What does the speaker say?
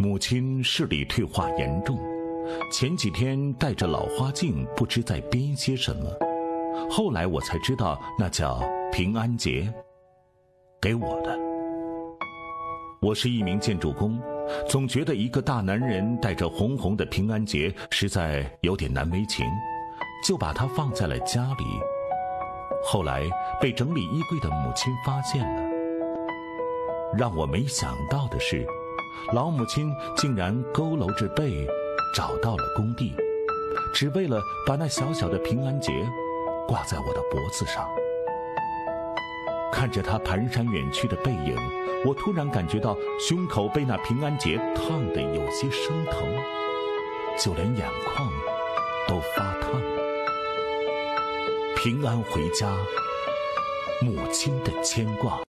母亲视力退化严重，前几天戴着老花镜，不知在编些什么。后来我才知道，那叫平安节，给我的。我是一名建筑工，总觉得一个大男人带着红红的平安节实在有点难为情，就把它放在了家里。后来被整理衣柜的母亲发现了。让我没想到的是，老母亲竟然佝偻着背找到了工地，只为了把那小小的平安节挂在我的脖子上。看着她蹒跚远去的背影，我突然感觉到胸口被那平安节烫得有些生疼，就连眼眶都发烫。平安回家，母亲的牵挂。